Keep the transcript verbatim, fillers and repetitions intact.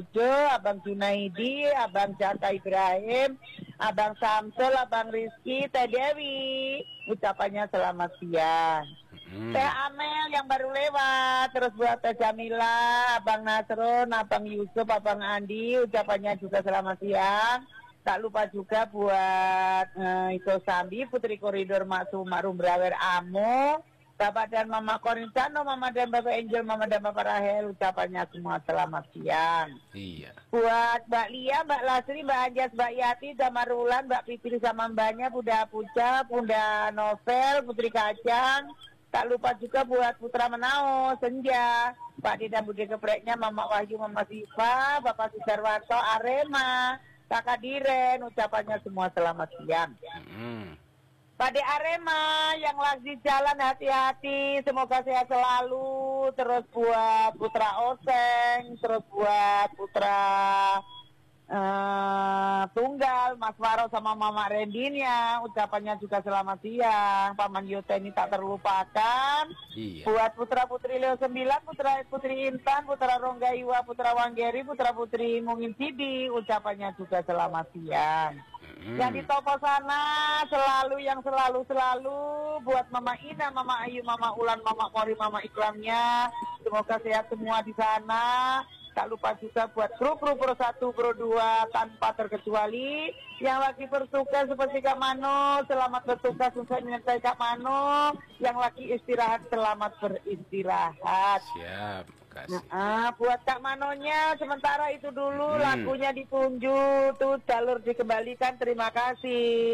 Jo, Abang Junaidi, Abang Jaka Ibrahim, Abang Samsul, Abang Rizky, Teh Dewi. Ucapannya selamat siang. Hmm. Teh Amel yang baru lewat, terus buat Teh Jamila, Abang Nasrun, Abang Yusuf, Abang Andi, ucapannya juga selamat siang. Tak lupa juga buat uh, Ito Sambi, Putri Koridor Maksum Marum Brawer Amo, Bapak dan Mama Korinsano, Mama dan Bapak Angel, Mama dan Bapak Rahel, ucapannya semua selamat siang. Iya. Buat Mbak Lia, Mbak Lasri, Mbak Anjas, Mbak Yati, Damarulan, Mbak Fitri sama mbaknya, Bunda Puja, Bunda Novel, Putri Kacang. Tak lupa juga buat Putra Menao, Senja, Pak Dida Budi Gepreknya, Mama Wahyu, Mama Siva, Bapak Sudarwanto, Arema, Kakak Diren, ucapannya semua selamat siang. Hmm. Pada Arema yang lagi jalan hati-hati, semoga sehat selalu. Terus buat Putra Oseng, terus buat Putra uh, Tunggal, Mas Waro sama Mama Rendinya, ucapannya juga selamat siang. Paman Yoteni tak terlupakan. Iya. Buat Putra Putri Leo sembilan, Putra Putri Intan, Putra Rongga Iwa, Putra Wanggeri, Putra Putri Mungin Sidi, ucapannya juga selamat siang. Hmm. Yang di toko sana selalu yang selalu-selalu buat Mama Ina, Mama Ayu, Mama Ulan, Mama Kori, Mama Ikramnya. Semoga sehat semua di sana. Tak lupa juga buat kru-kru Pro satu, Pro dua tanpa terkecuali. Yang lagi bertugas seperti Kak Mano, selamat bertugas usai menyertai Kak Mano. Yang lagi istirahat, selamat beristirahat. Siap, kasih. Nah, buat Kak Manonya sementara itu dulu, hmm. lagunya ditunjuk, tuh jalur dikembalikan, terima kasih.